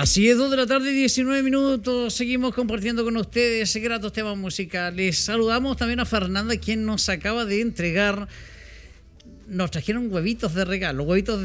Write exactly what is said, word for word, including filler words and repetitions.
Así es, dos de la tarde, diecinueve minutos. Seguimos compartiendo con ustedes gratos temas musicales. Saludamos también a Fernanda, quien nos acaba de entregar. Nos trajeron huevitos de regalo, huevitos